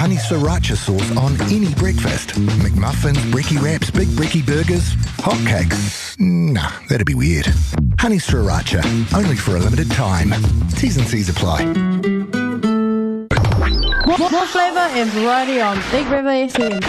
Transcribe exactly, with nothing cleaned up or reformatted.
honey sriracha sauce on any breakfast. McMuffins, brekkie wraps, big brekkie burgers, hotcakes. Nah, that'd be weird. Honey sriracha, only for a limited time. T's and C's apply. More, more flavour and variety on Big River F M.